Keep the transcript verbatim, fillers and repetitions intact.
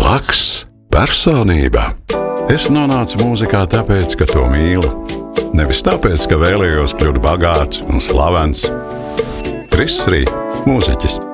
Laks, personība. Es nonācu mūzikā tāpēc, ka to mīlu. Nevis tāpēc, ka vēlējos kļūt bagāts un slavens. Kriss Rī, mūziķis.